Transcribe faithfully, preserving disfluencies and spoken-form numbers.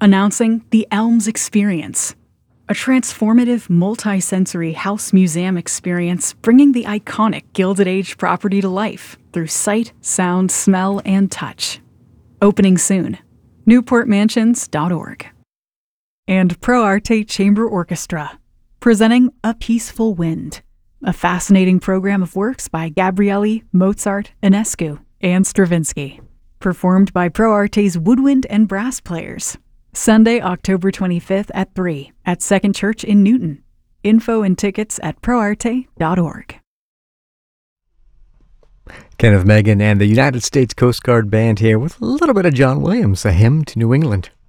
Announcing the Elms Experience, a transformative multi-sensory house museum experience bringing the iconic Gilded Age property to life through sight, sound, smell, and touch. Opening soon. newport mansions dot org. And Pro Arte Chamber Orchestra, presenting A Peaceful Wind, a fascinating program of works by Gabrieli, Mozart, Enescu, and Stravinsky, performed by Pro Arte's woodwind and brass players. Sunday, October twenty-fifth at three at Second Church in Newton. Info and tickets at pro arte dot org. Kenneth Megan and the United States Coast Guard Band here with a little bit of John Williams, A Hymn to New England.